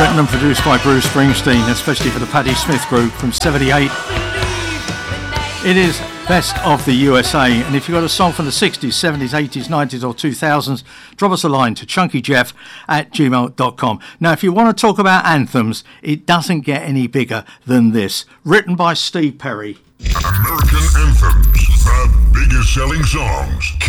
Written and produced by Bruce Springsteen, especially for the Patti Smith Group from 78. It is Best of the USA, and if you've got a song from the 60s, 70s, 80s, 90s or 2000s, drop us a line to chunkyjeff@gmail.com. Now, if you want to talk about anthems, it doesn't get any bigger than this. Written by Steve Perry. American Anthems, the biggest selling songs.